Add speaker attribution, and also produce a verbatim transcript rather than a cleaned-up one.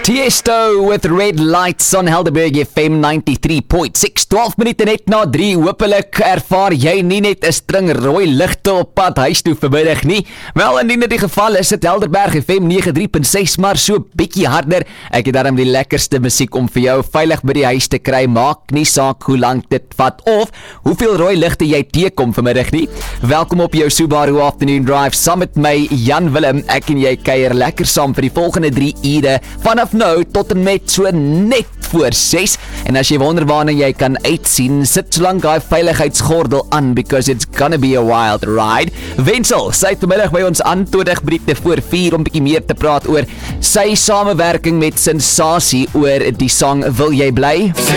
Speaker 1: Tiesto with Red Lights on Helderberg F M ninety-three point six, twaalf minute net na drie. Hopelik ervaar jy nie net 'n string rooi ligte op pad huis toe vanmiddag nie. Wel, indien dit die geval is, het Helderberg F M ninety-three point six maar so bietjie harder. Ek het daarom die lekkerste musiek om vir jou veilig by die huis te kry. Maak nie saak hoe lank dit vat of hoeveel rooi ligte jy teekom vanmiddag nie. Welkom op jou Subaru Afternoon Drive saam met my Jan Willem. Ek en jy kuier lekker saam vir die volgende drie ure vanaf nou tot en met so net voor ses. En as jy wonder waarna jy kan uitsien, sit solank daai veiligheidsgordel aan, because it's gonna be a wild ride. Wenzel, sy het vanmiddag by ons antwoordig Briete voor vier om bietjie meer te praat oor sy samewerking met Sensasie oor die song Wil Jy Bly?
Speaker 2: Sê